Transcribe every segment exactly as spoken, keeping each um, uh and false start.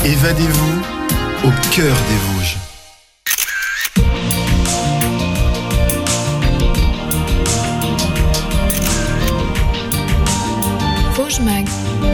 Évadez-vous au cœur des Vosges. Vosges Mag.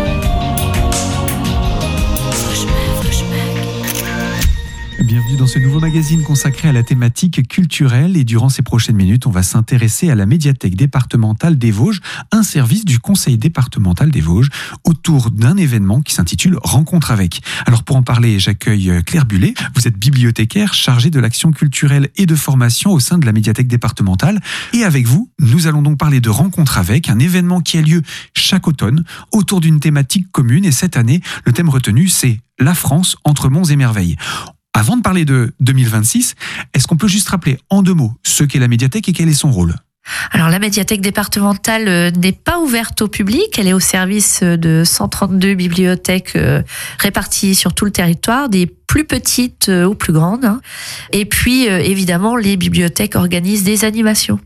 Bienvenue dans ce nouveau magazine consacré à la thématique culturelle et durant ces prochaines minutes, on va s'intéresser à la médiathèque départementale des Vosges, un service du conseil départemental des Vosges autour d'un événement qui s'intitule Rencontre avec. Alors pour en parler, j'accueille Claire Bullet. Vous êtes bibliothécaire chargée de l'action culturelle et de formation au sein de la médiathèque départementale. Et avec vous, nous allons donc parler de Rencontre avec, un événement qui a lieu chaque automne autour d'une thématique commune. Et cette année, le thème retenu, c'est la France entre monts et merveilles. Avant de parler de deux mille vingt-six, est-ce qu'on peut juste rappeler en deux mots ce qu'est la médiathèque et quel est son rôle ? Alors la médiathèque départementale n'est pas ouverte au public, elle est au service de cent trente-deux bibliothèques réparties sur tout le territoire, des plus petites aux plus grandes. Et puis évidemment, les bibliothèques organisent des animations.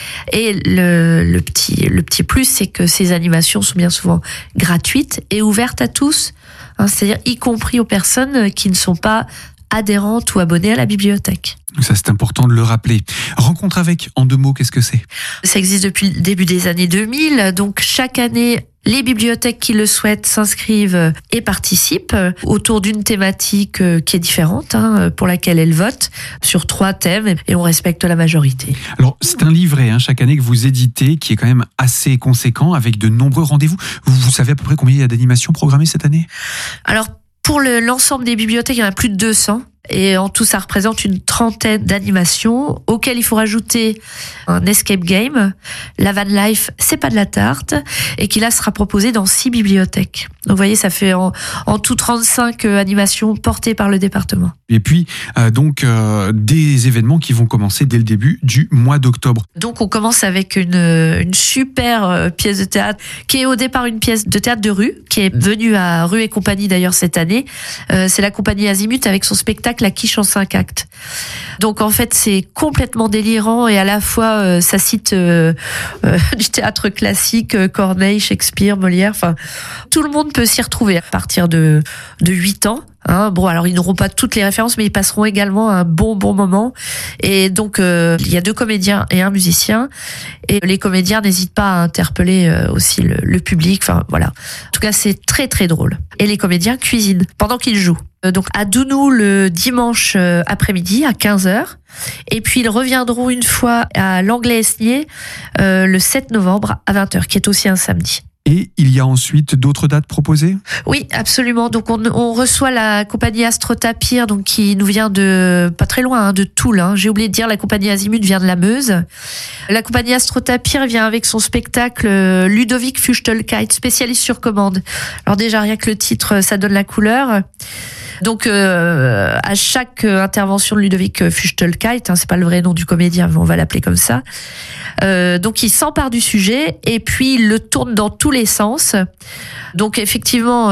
Et le, le petit, le petit plus, c'est que ces animations sont bien souvent gratuites et ouvertes à tous, hein, c'est-à-dire y compris aux personnes qui ne sont pas adhérentes ou abonnées à la bibliothèque. Ça, c'est important de le rappeler. Rencontre avec, en deux mots, qu'est-ce que c'est ? Ça existe depuis le début des années deux mille. Donc, chaque année, les bibliothèques qui le souhaitent s'inscrivent et participent autour d'une thématique qui est différente, hein, pour laquelle elles votent, sur trois thèmes, et on respecte la majorité. Alors, c'est un livret, hein, chaque année que vous éditez, qui est quand même assez conséquent, avec de nombreux rendez-vous. Vous, vous savez à peu près combien il y a d'animations programmées cette année ? Alors, pour le, l'ensemble des bibliothèques, il y en a plus de deux cents. Et en tout, ça représente une trentaine d'animations auxquelles il faut rajouter un escape game. La van life, c'est pas de la tarte, et qui là sera proposé dans six bibliothèques. Donc vous voyez, ça fait en, en tout trente-cinq animations portées par le département. Et puis, euh, donc, euh, des événements qui vont commencer dès le début du mois d'octobre. Donc on commence avec une, une super pièce de théâtre, qui est au départ une pièce de théâtre de rue, qui est venue à Rue et Compagnie d'ailleurs cette année. Euh, c'est la compagnie Azimut avec son spectacle La Quiche en cinq actes. Donc en fait c'est complètement délirant et à la fois euh, ça cite euh, euh, du théâtre classique, euh, Corneille, Shakespeare, Molière, enfin tout le monde peut s'y retrouver à partir de, de huit ans. Hein, bon, alors ils n'auront pas toutes les références, mais ils passeront également un bon bon moment. Et donc euh, il y a deux comédiens et un musicien. Et les comédiens n'hésitent pas à interpeller euh, aussi le, le public. Enfin voilà. En tout cas, c'est très très drôle. Et les comédiens cuisinent pendant qu'ils jouent. Euh, donc à Dounou le dimanche euh, après-midi à quinze heures. Et puis ils reviendront une fois à l'Anglais-Esnier euh, le sept novembre à vingt heures, qui est aussi un samedi. Et il y a ensuite d'autres dates proposées ? Oui, absolument. Donc on, on reçoit la compagnie Astrotapir, donc qui nous vient de pas très loin, hein, de Toul. Hein. J'ai oublié de dire, la compagnie Azimut vient de la Meuse. La compagnie Astrotapir vient avec son spectacle Ludovic Fuchtelkeit, spécialiste sur commande. Alors déjà rien que le titre, ça donne la couleur. Donc euh, à chaque intervention de Ludovic Fuchtelkeit, hein, c'est pas le vrai nom du comédien, mais on va l'appeler comme ça. Euh, donc il s'empare du sujet et puis il le tourne dans tous les sens. Donc effectivement,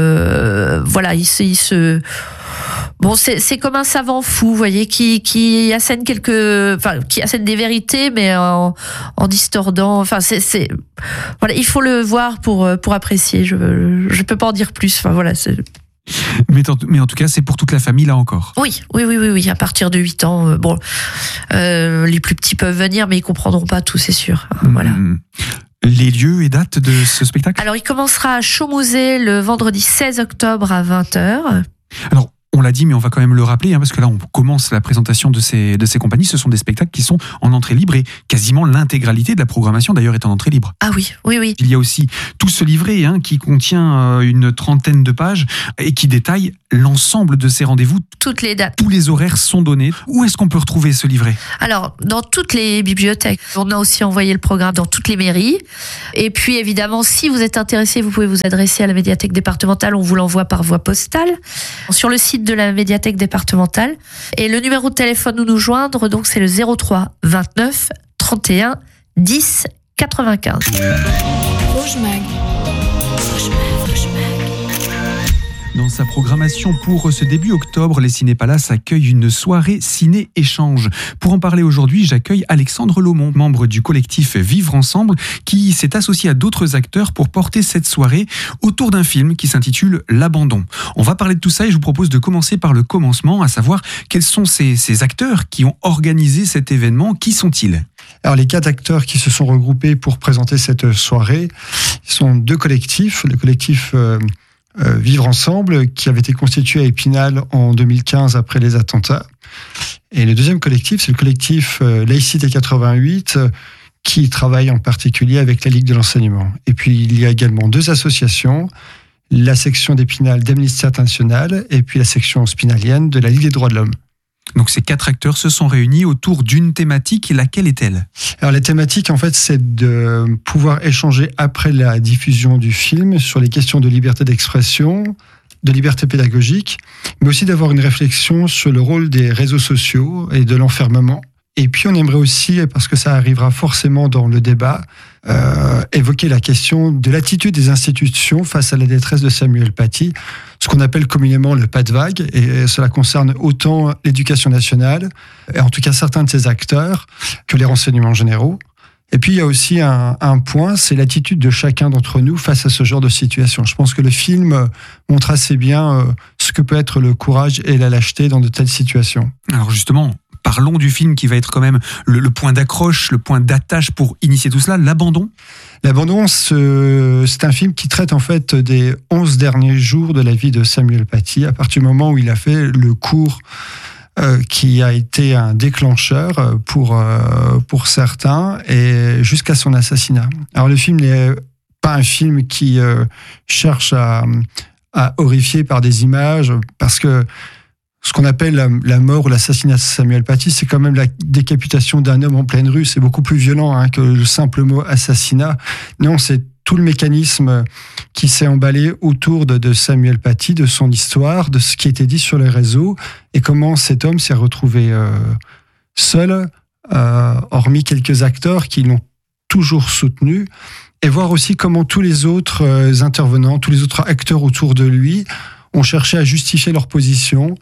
euh, voilà, il se, il se bon, c'est, c'est comme un savant fou, vous voyez, qui qui assène quelques, enfin, qui assène des vérités, mais en, en distordant. Enfin, c'est, c'est, voilà, il faut le voir pour pour apprécier. Je je peux pas en dire plus. Enfin voilà, c'est. Mais en, mais en tout cas, c'est pour toute la famille, là encore. Oui, oui, oui, oui, oui. À partir de huit ans, euh, bon, euh, les plus petits peuvent venir, mais ils comprendront pas tout, c'est sûr. Voilà. Mmh. Les lieux et dates de ce spectacle ? Alors, il commencera à Chaumouzet le vendredi seize octobre à vingt heures. Alors, on l'a dit, mais on va quand même le rappeler, hein, parce que là, on commence la présentation de ces, de ces compagnies. Ce sont des spectacles qui sont en entrée libre et quasiment l'intégralité de la programmation, d'ailleurs, est en entrée libre. Ah oui, oui, oui. Il y a aussi tout ce livret hein, qui contient euh, une trentaine de pages et qui détaille l'ensemble de ces rendez-vous. Toutes les dates. Tous les horaires sont donnés. Où est-ce qu'on peut retrouver ce livret ? Alors, dans toutes les bibliothèques. On a aussi envoyé le programme dans toutes les mairies. Et puis, évidemment, si vous êtes intéressé, vous pouvez vous adresser à la médiathèque départementale. On vous l'envoie par voie postale. Sur le site de la médiathèque départementale. Et le numéro de téléphone où nous joindre, donc, c'est le zéro trois vingt-neuf trente et un dix quatre-vingt-quinze. Vosges Mag. Vosges Mag. Vosges Mag. Dans sa programmation pour ce début octobre, les Cinépalaces accueillent une soirée ciné-échange. Pour en parler aujourd'hui, j'accueille Alexandre Lomont, membre du collectif Vivre Ensemble, qui s'est associé à d'autres acteurs pour porter cette soirée autour d'un film qui s'intitule L'Abandon. On va parler de tout ça et je vous propose de commencer par le commencement, à savoir quels sont ces, ces acteurs qui ont organisé cet événement. Qui sont-ils ? Alors les quatre acteurs qui se sont regroupés pour présenter cette soirée sont deux collectifs. Le collectif euh, euh, Vivre Ensemble, qui avait été constitué à Épinal en deux mille quinze après les attentats. Et le deuxième collectif, c'est le collectif euh, Laïcité quatre-vingt-huit, euh, qui travaille en particulier avec la Ligue de l'enseignement. Et puis il y a également deux associations, la section d'Épinal d'Amnesty International et puis la section spinalienne de la Ligue des droits de l'homme. Donc ces quatre acteurs se sont réunis autour d'une thématique. Laquelle est-elle ? Alors la thématique, en fait, c'est de pouvoir échanger après la diffusion du film sur les questions de liberté d'expression, de liberté pédagogique, mais aussi d'avoir une réflexion sur le rôle des réseaux sociaux et de l'enfermement. Et puis on aimerait aussi, parce que ça arrivera forcément dans le débat, euh, évoquer la question de l'attitude des institutions face à la détresse de Samuel Paty, ce qu'on appelle communément le pas de vague, et cela concerne autant l'éducation nationale, et en tout cas certains de ses acteurs, que les renseignements généraux. Et puis il y a aussi un, un point, c'est l'attitude de chacun d'entre nous face à ce genre de situation. Je pense que le film montre assez bien ce que peut être le courage et la lâcheté dans de telles situations. Alors justement, parlons du film qui va être quand même le, le point d'accroche, le point d'attache pour initier tout cela, L'Abandon. L'Abandon, c'est un film qui traite en fait des onze derniers jours de la vie de Samuel Paty, à partir du moment où il a fait le cours euh, qui a été un déclencheur pour, euh, pour certains, et jusqu'à son assassinat. Alors le film n'est pas un film qui euh, cherche à, à horrifier par des images, parce que ce qu'on appelle la, la mort ou l'assassinat de Samuel Paty, c'est quand même la décapitation d'un homme en pleine rue. C'est beaucoup plus violent hein, que le simple mot assassinat. Non, c'est tout le mécanisme qui s'est emballé autour de, de Samuel Paty, de son histoire, de ce qui était dit sur les réseaux, et comment cet homme s'est retrouvé euh, seul, euh, hormis quelques acteurs qui l'ont toujours soutenu, et voir aussi comment tous les autres euh, intervenants, tous les autres acteurs autour de lui ont cherché à justifier leur position.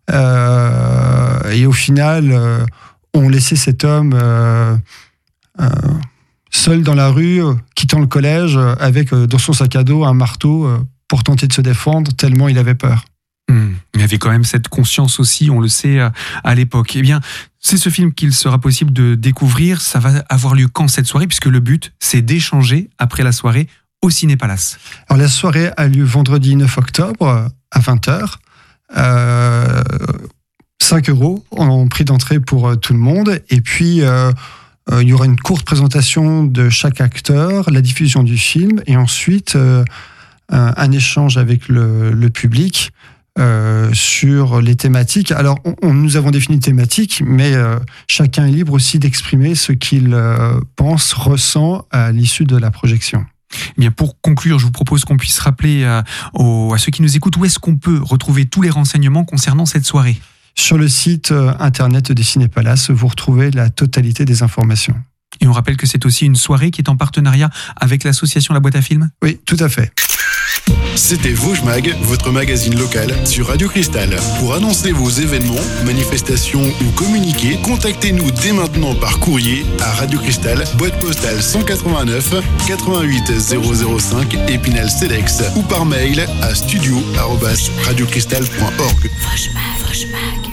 Euh, et au final, euh, on laissait cet homme euh, euh, seul dans la rue, euh, quittant le collège, euh, avec euh, dans son sac à dos un marteau euh, pour tenter de se défendre, tellement il avait peur. Mmh. Il y avait quand même cette conscience aussi, on le sait, à, à l'époque. Eh bien, c'est ce film qu'il sera possible de découvrir. Ça va avoir lieu quand cette soirée, puisque le but, c'est d'échanger après la soirée au Cinépalace. Alors la soirée a lieu vendredi neuf octobre à vingt heures. Euh, cinq euros en prix d'entrée pour tout le monde, et puis euh, euh, il y aura une courte présentation de chaque acteur, la diffusion du film, et ensuite euh, un, un échange avec le, le public euh, sur les thématiques. Alors on, on, nous avons défini une thématique, mais euh, chacun est libre aussi d'exprimer ce qu'il euh, pense, ressent à l'issue de la projection. Eh bien, pour conclure, je vous propose qu'on puisse rappeler à, aux, à ceux qui nous écoutent où est-ce qu'on peut retrouver tous les renseignements concernant cette soirée. Sur le site internet des Cinépalaces, vous retrouvez la totalité des informations. Et on rappelle que c'est aussi une soirée qui est en partenariat avec l'association La Boîte à Films ? Oui, tout à fait. C'était Vosges Mag, votre magazine local sur Radio Cristal. Pour annoncer vos événements, manifestations ou communiquer, contactez-nous dès maintenant par courrier à Radio Cristal, boîte postale cent quatre-vingt-neuf quatre-vingt-huit zéro zéro cinq Épinal Cedex, ou par mail à studio arobase radiocristal point org. Vosges Mag, Vosges Mag.